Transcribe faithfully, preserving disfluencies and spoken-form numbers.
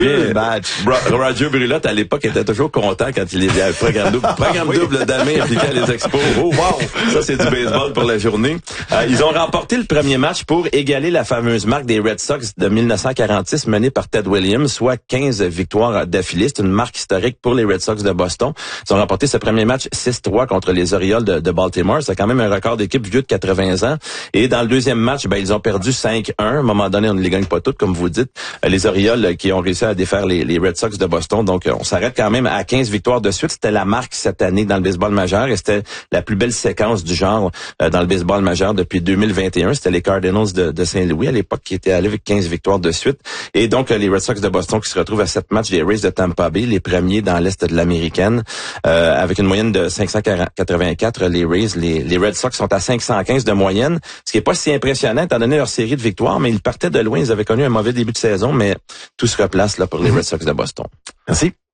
Le match. Roger Brulotte, à l'époque, était toujours content quand il était à programme double, programme oui. double d'Amé impliqué à les Expos. Oh, wow! Ça, c'est du baseball pour la journée. Euh, ils ont remporté le premier match pour égaler la fameuse marque des Red Sox de dix-neuf cent quarante-six menée par Ted Williams, soit quinze victoires d'affilée. C'est une marque historique pour les Red Sox de Boston. Ils ont remporté ce premier match six trois contre les Orioles de, de Baltimore. C'est quand même un record d'équipe vieux de quatre-vingts ans. Et dans le deuxième match, ben, ils ont perdu cinq un. À un moment donné, on ne les gagne pas toutes, comme vous dites. Les Orioles qui ont réussi à défaire les, les Red Sox de Boston. Donc, on s'arrête quand même à quinze victoires de suite. C'était la marque cette année dans le baseball majeur et c'était la plus belle séquence du genre euh, dans le baseball majeur depuis deux mille vingt et un. C'était les Cardinals de, de Saint-Louis à l'époque qui étaient allés avec quinze victoires de suite. Et donc, les Red Sox de Boston qui se retrouvent à sept matchs des Rays de Tampa Bay, les premiers dans l'Est de l'Américaine, euh, avec une moyenne de cinq cent quatre-vingt-quatre. Les Rays, les, les Red Sox sont à cinq cent quinze de moyenne, ce qui est pas si impressionnant étant donné leur série de victoires, mais ils partaient de loin. Ils avaient connu un mauvais début de saison, mais tout se replace là pour les Red Sox de Boston. Merci.